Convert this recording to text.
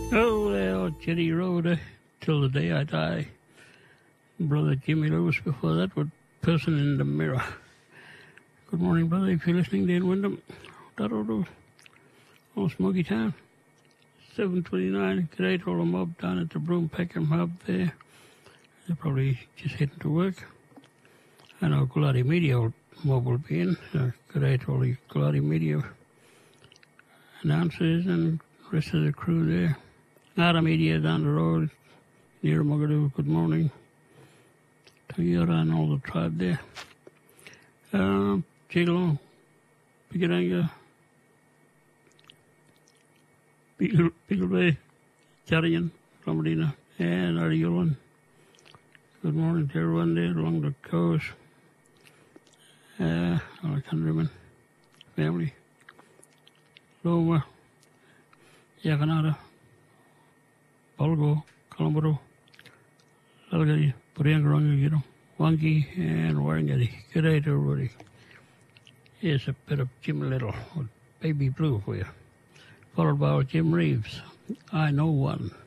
Oh, there, Jenny Road, till the day I die. Brother Jimmy Lewis before that with Person in the Mirror. Good morning, brother, if you're listening there in Wyndham. Da-da-da. Oh, Smoky Town. 7:29. G'day to all the mob down at the Broome Peckham Hub there. They're probably just heading to work. I know Galati Media mob will be in. G'day to all the Galati Media announcers and the rest of the crew there. Nara Media down the road near Mogadoo. Good morning. Toyota and all the tribe there. Chigalo, Pigaranga, Beagle Bay, Jarian, Lomadina, and Ariolan. Good morning to everyone there along the coast. Our countrymen, family, Loma, Yakanata, Bolgo, Colombo, Lalgari, Puriangaranga, Wangi, and Warangati. Good day to everybody. Here's a bit of Jim Little with Baby Blue for you, followed by Jim Reeves, I Know One.